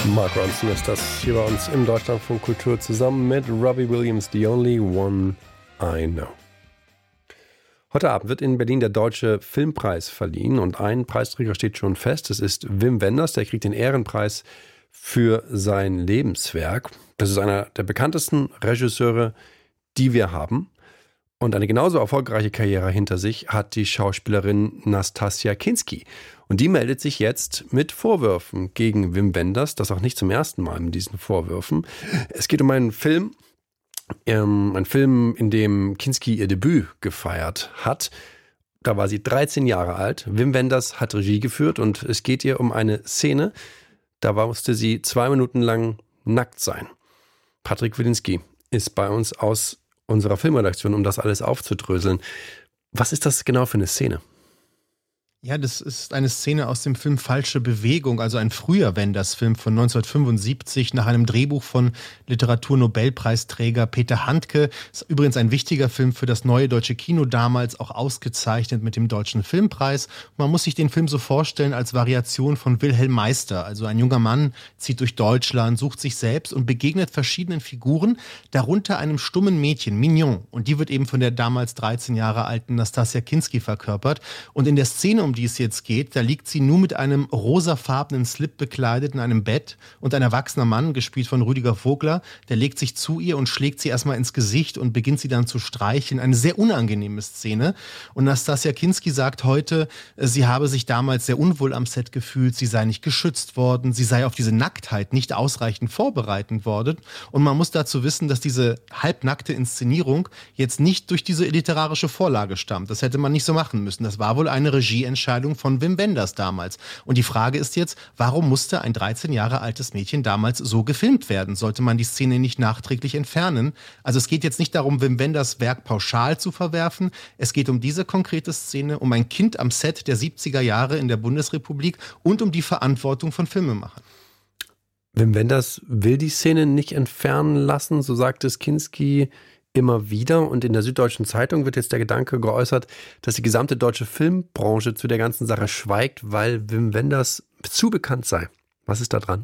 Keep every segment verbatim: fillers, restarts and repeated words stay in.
Mark Ronson ist das hier bei uns im Deutschlandfunk Kultur zusammen mit Robbie Williams, The Only One I Know. Heute Abend wird in Berlin der Deutsche Filmpreis verliehen und ein Preisträger steht schon fest. Es ist Wim Wenders, der kriegt den Ehrenpreis für sein Lebenswerk. Das ist einer der bekanntesten Regisseure, die wir haben. Und eine genauso erfolgreiche Karriere hinter sich hat die Schauspielerin Nastassja Kinski. Und die meldet sich jetzt mit Vorwürfen gegen Wim Wenders, das auch nicht zum ersten Mal mit diesen Vorwürfen. Es geht um einen Film, ähm, ein Film, in dem Kinski ihr Debüt gefeiert hat. Da war sie dreizehn Jahre alt. Wim Wenders hat Regie geführt und es geht ihr um eine Szene, da musste sie zwei Minuten lang nackt sein. Patrick Wilinski ist bei uns aus unserer Filmredaktion, um das alles aufzudröseln. Was ist das genau für eine Szene? Ja, das ist eine Szene aus dem Film Falsche Bewegung, also ein früher Wenders-Film von neunzehnhundertfünfundsiebzig nach einem Drehbuch von Literaturnobelpreisträger Peter Handke. Ist übrigens ein wichtiger Film für das neue deutsche Kino damals, auch ausgezeichnet mit dem Deutschen Filmpreis. Man muss sich den Film so vorstellen als Variation von Wilhelm Meister. Also ein junger Mann zieht durch Deutschland, sucht sich selbst und begegnet verschiedenen Figuren, darunter einem stummen Mädchen, Mignon. Und die wird eben von der damals dreizehn Jahre alten Nastassja Kinski verkörpert. Und in der Szene, um die es jetzt geht, da liegt sie nur mit einem rosafarbenen Slip bekleidet in einem Bett und ein erwachsener Mann, gespielt von Rüdiger Vogler, der legt sich zu ihr und schlägt sie erstmal ins Gesicht und beginnt sie dann zu streicheln. Eine sehr unangenehme Szene. Und Nastassja Kinski sagt heute, sie habe sich damals sehr unwohl am Set gefühlt, sie sei nicht geschützt worden, sie sei auf diese Nacktheit nicht ausreichend vorbereitet worden. Und man muss dazu wissen, dass diese halbnackte Inszenierung jetzt nicht durch diese literarische Vorlage stammt. Das hätte man nicht so machen müssen. Das war wohl eine Regieentscheidung von Wim Wenders damals. Und die Frage ist jetzt, warum musste ein dreizehn Jahre altes Mädchen damals so gefilmt werden? Sollte man die Szene nicht nachträglich entfernen? Also es geht jetzt nicht darum, Wim Wenders Werk pauschal zu verwerfen. Es geht um diese konkrete Szene, um ein Kind am Set der siebziger Jahre in der Bundesrepublik und um die Verantwortung von Filmemachern. Wim Wenders will die Szene nicht entfernen lassen, so sagt es Kinski immer wieder. Und in der Süddeutschen Zeitung wird jetzt der Gedanke geäußert, dass die gesamte deutsche Filmbranche zu der ganzen Sache schweigt, weil Wim Wenders zu bekannt sei. Was ist da dran?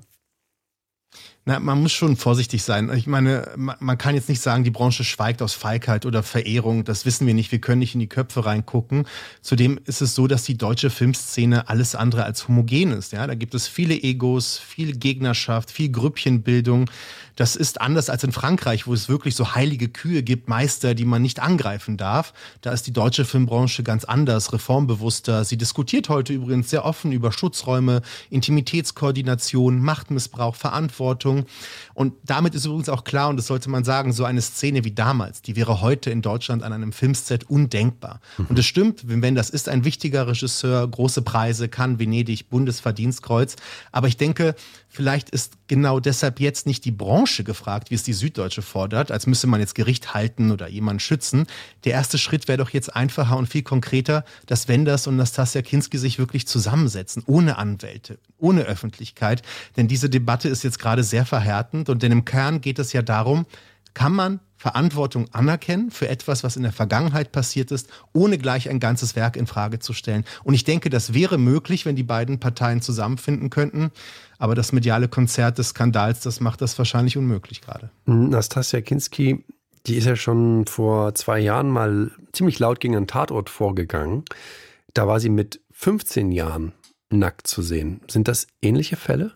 Na, man muss schon vorsichtig sein. Ich meine, man kann jetzt nicht sagen, die Branche schweigt aus Feigheit oder Verehrung. Das wissen wir nicht. Wir können nicht in die Köpfe reingucken. Zudem ist es so, dass die deutsche Filmszene alles andere als homogen ist. Ja, da gibt es viele Egos, viel Gegnerschaft, viel Grüppchenbildung. Das ist anders als in Frankreich, wo es wirklich so heilige Kühe gibt, Meister, die man nicht angreifen darf. Da ist die deutsche Filmbranche ganz anders, reformbewusster. Sie diskutiert heute übrigens sehr offen über Schutzräume, Intimitätskoordination, Machtmissbrauch, Verantwortung. Und damit ist übrigens auch klar, und das sollte man sagen, so eine Szene wie damals, die wäre heute in Deutschland an einem Filmset undenkbar. Mhm. Und es stimmt, Wim Wenders ist ein wichtiger Regisseur, große Preise, Cannes, Venedig, Bundesverdienstkreuz. Aber ich denke, vielleicht ist genau deshalb jetzt nicht die Branche gefragt, wie es die Süddeutsche fordert, als müsse man jetzt Gericht halten oder jemanden schützen. Der erste Schritt wäre doch jetzt einfacher und viel konkreter, dass Wenders und Nastassja Kinski sich wirklich zusammensetzen, ohne Anwälte, ohne Öffentlichkeit. Denn diese Debatte ist jetzt gerade sehr verhärtend und denn im Kern geht es ja darum, kann man Verantwortung anerkennen für etwas, was in der Vergangenheit passiert ist, ohne gleich ein ganzes Werk in Frage zu stellen. Und ich denke, das wäre möglich, wenn die beiden Parteien zusammenfinden könnten. Aber das mediale Konzert des Skandals, das macht das wahrscheinlich unmöglich gerade. Nastassja Kinski, die ist ja schon vor zwei Jahren mal ziemlich laut gegen einen Tatort vorgegangen. Da war sie mit fünfzehn Jahren nackt zu sehen. Sind das ähnliche Fälle?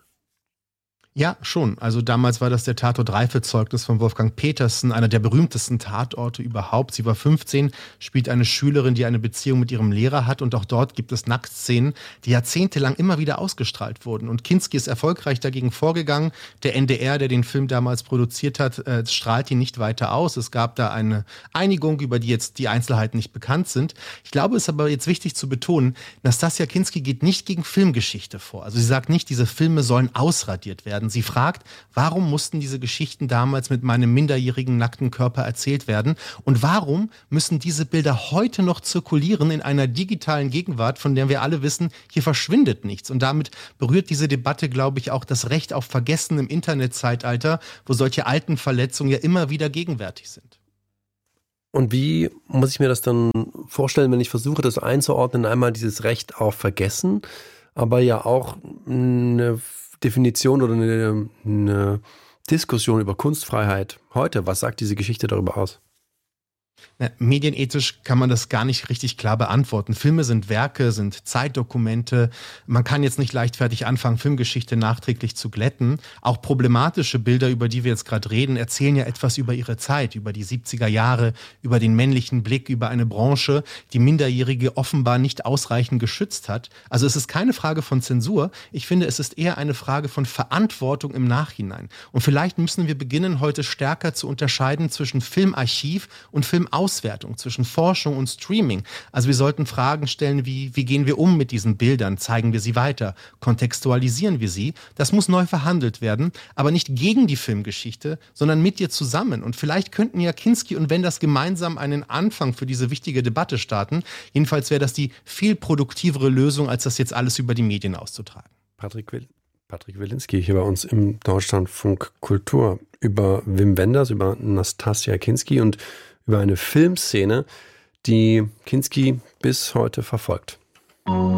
Ja, schon. Also damals war das der Tatort Reifezeugnis von Wolfgang Petersen, einer der berühmtesten Tatorte überhaupt. Sie war fünfzehn, spielt eine Schülerin, die eine Beziehung mit ihrem Lehrer hat und auch dort gibt es Nacktszenen, die jahrzehntelang immer wieder ausgestrahlt wurden. Und Kinski ist erfolgreich dagegen vorgegangen. Der N D R, der den Film damals produziert hat, äh, strahlt ihn nicht weiter aus. Es gab da eine Einigung, über die jetzt die Einzelheiten nicht bekannt sind. Ich glaube, es ist aber jetzt wichtig zu betonen, Nastassja Kinski geht nicht gegen Filmgeschichte vor. Also sie sagt nicht, diese Filme sollen ausradiert werden. Sie fragt, warum mussten diese Geschichten damals mit meinem minderjährigen nackten Körper erzählt werden und warum müssen diese Bilder heute noch zirkulieren in einer digitalen Gegenwart, von der wir alle wissen, hier verschwindet nichts. Und damit berührt diese Debatte, glaube ich, auch das Recht auf Vergessen im Internetzeitalter, wo solche alten Verletzungen ja immer wieder gegenwärtig sind. Und wie muss ich mir das dann vorstellen, wenn ich versuche, das einzuordnen, einmal dieses Recht auf Vergessen, aber ja auch eine Definition oder eine, eine Diskussion über Kunstfreiheit heute? Was sagt diese Geschichte darüber aus? Na, medienethisch kann man das gar nicht richtig klar beantworten. Filme sind Werke, sind Zeitdokumente. Man kann jetzt nicht leichtfertig anfangen, Filmgeschichte nachträglich zu glätten. Auch problematische Bilder, über die wir jetzt gerade reden, erzählen ja etwas über ihre Zeit, über die siebziger Jahre, über den männlichen Blick, über eine Branche, die Minderjährige offenbar nicht ausreichend geschützt hat. Also es ist keine Frage von Zensur. Ich finde, es ist eher eine Frage von Verantwortung im Nachhinein. Und vielleicht müssen wir beginnen, heute stärker zu unterscheiden zwischen Filmarchiv und Film Auswertung, zwischen Forschung und Streaming. Also wir sollten Fragen stellen wie, wie gehen wir um mit diesen Bildern? Zeigen wir sie weiter? Kontextualisieren wir sie? Das muss neu verhandelt werden, aber nicht gegen die Filmgeschichte, sondern mit ihr zusammen. Und vielleicht könnten ja Kinski und Wenders gemeinsam einen Anfang für diese wichtige Debatte starten. Jedenfalls wäre das die viel produktivere Lösung, als das jetzt alles über die Medien auszutragen. Patrick Will. Patrick Wilinski hier bei uns im Deutschlandfunk Kultur über Wim Wenders, über Nastassja Kinski und über eine Filmszene, die Kinski bis heute verfolgt.